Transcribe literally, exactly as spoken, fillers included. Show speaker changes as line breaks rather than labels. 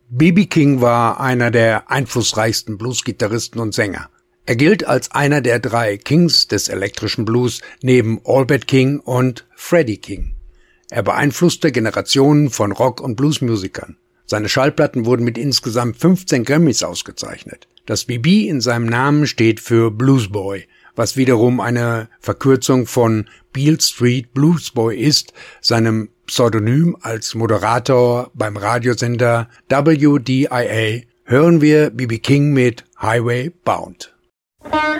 B B. King war einer der einflussreichsten Bluesgitarristen und Sänger. Er gilt als einer der drei Kings des elektrischen Blues neben Albert King und Freddie King. Er beeinflusste Generationen von Rock- und Bluesmusikern. Seine Schallplatten wurden mit insgesamt fünfzehn Grammys ausgezeichnet. Das B B in seinem Namen steht für Bluesboy, was wiederum eine Verkürzung von Beale Street Bluesboy ist, seinem Pseudonym als Moderator beim Radiosender W D I A. Hören wir B B. King mit Highway Bound.